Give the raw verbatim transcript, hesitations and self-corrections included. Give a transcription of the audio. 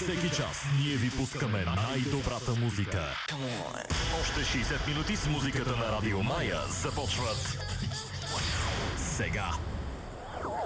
Всеки час ние ви пускаме най-добрата музика. Още шейсет минути с музиката на Радио Мая започват сега.